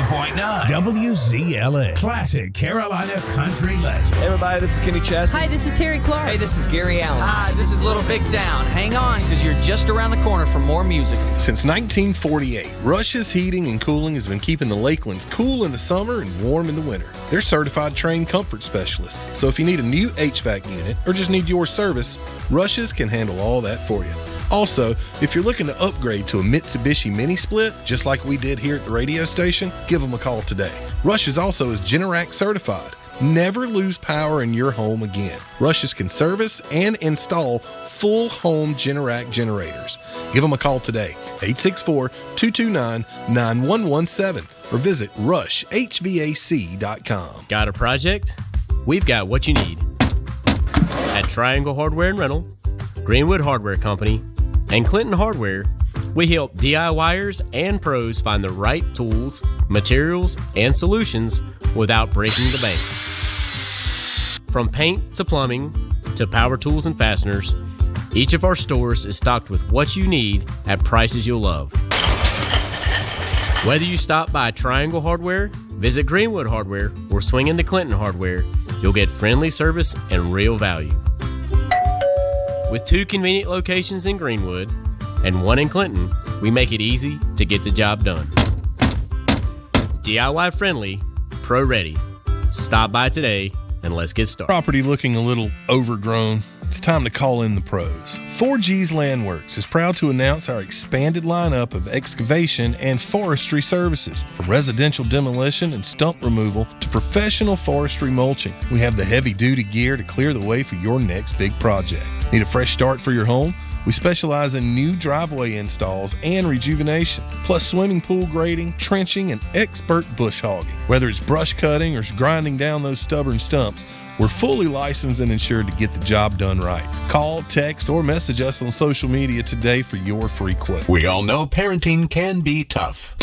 92.9 WZLA. Classic Carolina country legend. Hey everybody, this is Kenny Chesney. Hi, this is Terry Clark. Hey, this is Gary Allen. Hi, this is Little Big Town. Hang on, because you're just around the corner for more music. Since 1948, Rush's Heating and Cooling has been keeping the Lakelands cool in the summer and warm in the winter. They're certified trained comfort specialists, so if you need a new HVAC unit or just need your service, Rush's can handle all that for you. Also, if you're looking to upgrade to a Mitsubishi Mini Split, just like we did here at the radio station, give them a call today. Rush's also is Generac certified. Never lose power in your home again. Rush's can service and install full home Generac generators. Give them a call today, 864-229-9117, or visit rushhvac.com. Got a project? We've got what you need. At Triangle Hardware and Rental, Greenwood Hardware Company, and Clinton Hardware, we help DIYers and pros find the right tools, materials, and solutions without breaking the bank. From paint to plumbing to power tools and fasteners, each of our stores is stocked with what you need at prices you'll love. Whether you stop by Triangle Hardware, visit Greenwood Hardware, or swing into Clinton Hardware, you'll get friendly service and real value. With 2 convenient locations in Greenwood and 1 in Clinton, we make it easy to get the job done. DIY friendly, pro ready. Stop by today and let's get started. Property looking a little overgrown? It's time to call in the pros. 4G's Landworks is proud to announce our expanded lineup of excavation and forestry services. From residential demolition and stump removal to professional forestry mulching, we have the heavy-duty gear to clear the way for your next big project. Need a fresh start for your home? We specialize in new driveway installs and rejuvenation, plus swimming pool grading, trenching, and expert bush hogging. Whether it's brush cutting or grinding down those stubborn stumps, we're fully licensed and insured to get the job done right. Call, text, or message us on social media today for your free quote. We all know parenting can be tough.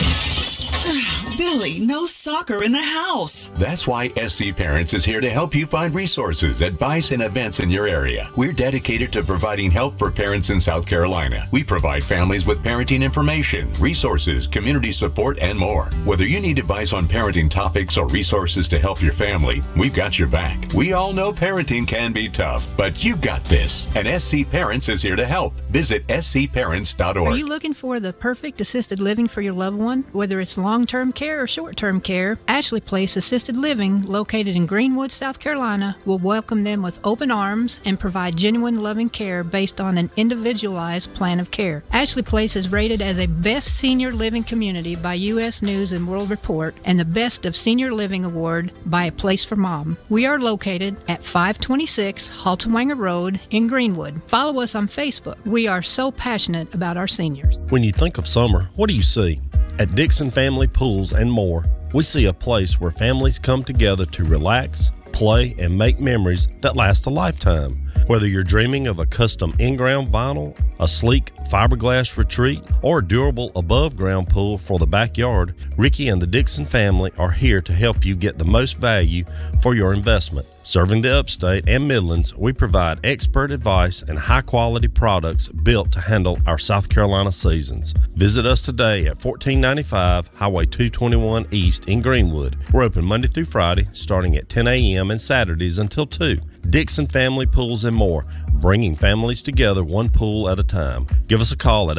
Billy, no soccer in the house. That's why SC Parents is here to help you find resources, advice, and events in your area. We're dedicated to providing help for parents in South Carolina. We provide families with parenting information, resources, community support, and more. Whether you need advice on parenting topics or resources to help your family, we've got your back. We all know parenting can be tough, but you've got this. And SC Parents is here to help. Visit scparents.org. Are you looking for the perfect assisted living for your loved one? Whether it's long-term care or short-term care, Ashley Place Assisted Living, located in Greenwood, South Carolina, will welcome them with open arms and provide genuine loving care based on an individualized plan of care. Ashley Place is rated as a Best Senior Living Community by U.S. News and World Report and the Best of Senior Living Award by A Place for Mom. We are located at 526 Haltowanger Road in Greenwood. Follow us on Facebook. We are so passionate about our seniors. When you think of summer, what do you see? At Dixon Family Pools and More, we see a place where families come together to relax, play, and make memories that last a lifetime. Whether you're dreaming of a custom in-ground vinyl, a sleek fiberglass retreat, or a durable above-ground pool for the backyard, Ricky and the Dixon family are here to help you get the most value for your investment. Serving the Upstate and Midlands, we provide expert advice and high-quality products built to handle our South Carolina seasons. Visit us today at 1495 Highway 221 East in Greenwood. We're open Monday through Friday, starting at 10 a.m. and Saturdays until 2. Dixon Family Pools and More, bringing families together one pool at a time. Give us a call at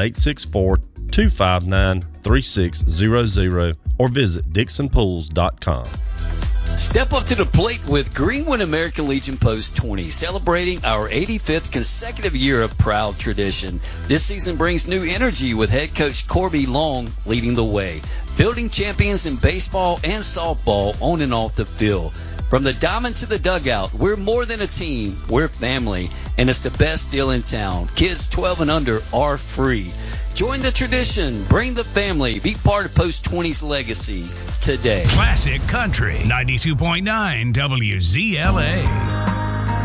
864-259-3600 or visit DixonPools.com. Step up to the plate with Greenwood American Legion Post 20, celebrating our 85th consecutive year of proud tradition. This season brings new energy with head coach Corby Long leading the way, building champions in baseball and softball on and off the field. From the diamond to the dugout, we're more than a team, we're family, and it's the best deal in town. Kids 12 and under are free. Join the tradition, bring the family, be part of Post 20's legacy today. Classic Country 92.9 WZLA.